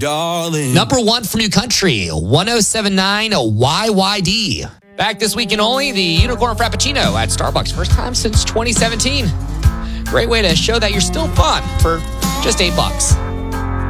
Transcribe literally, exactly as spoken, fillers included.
darling. Number one for New Country, one oh seven point nine Y Y D. Back this weekend only, the Unicorn Frappuccino at Starbucks. First time since twenty seventeen. Great way to show that you're still fun for just eight bucks.